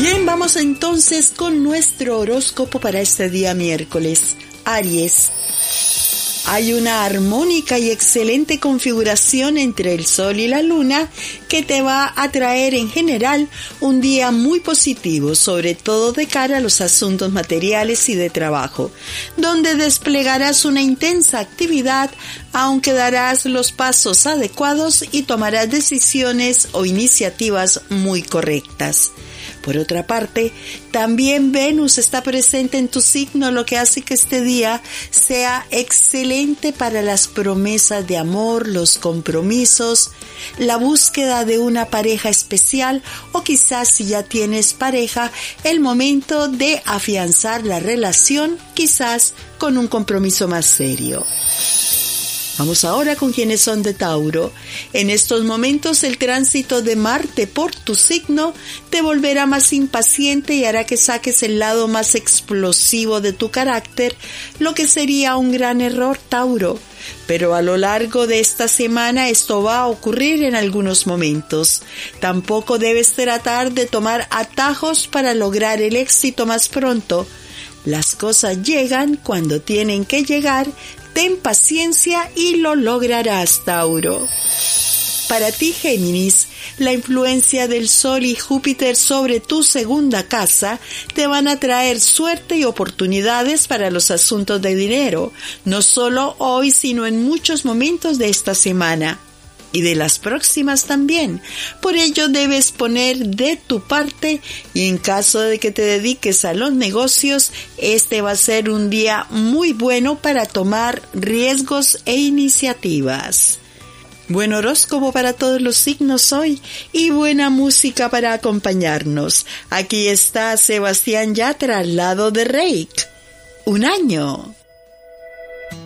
Bien, vamos entonces con nuestro horóscopo para este día miércoles. Aries. Hay una armónica y excelente configuración entre el Sol y la Luna que te va a traer en general un día muy positivo, sobre todo de cara a los asuntos materiales y de trabajo, donde desplegarás una intensa actividad, aunque darás los pasos adecuados y tomarás decisiones o iniciativas muy correctas. Por otra parte, también Venus está presente en tu signo, lo que hace que este día sea excelente para las promesas de amor, los compromisos, la búsqueda de una pareja especial o quizás si ya tienes pareja, el momento de afianzar la relación, quizás con un compromiso más serio. Vamos ahora con quienes son de Tauro. En estos momentos el tránsito de Marte por tu signo te volverá más impaciente y hará que saques el lado más explosivo de tu carácter, lo que sería un gran error, Tauro. Pero a lo largo de esta semana esto va a ocurrir en algunos momentos. Tampoco debes tratar de tomar atajos para lograr el éxito más pronto. Las cosas llegan cuando tienen que llegar. Ten paciencia y lo lograrás, Tauro. Para ti, Géminis, la influencia del Sol y Júpiter sobre tu segunda casa te van a traer suerte y oportunidades para los asuntos de dinero, no solo hoy, sino en muchos momentos de esta semana. Y de las próximas también. Por ello debes poner de tu parte y en caso de que te dediques a los negocios, este va a ser un día muy bueno para tomar riesgos e iniciativas. Buen horóscopo para todos los signos hoy y buena música para acompañarnos. Aquí está Sebastián Yatra al lado de Reik. Un año.